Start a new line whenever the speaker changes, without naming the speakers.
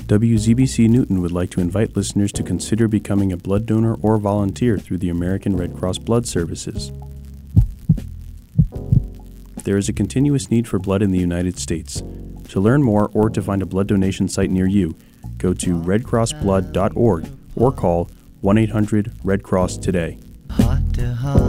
WZBC Newton would like to invite listeners to consider becoming a blood donor or volunteer through the American Red Cross Blood Services. There is a continuous need for blood in the United States. To learn more or to find a blood donation site near you, go to redcrossblood.org or call 1-800-RED-CROSS today.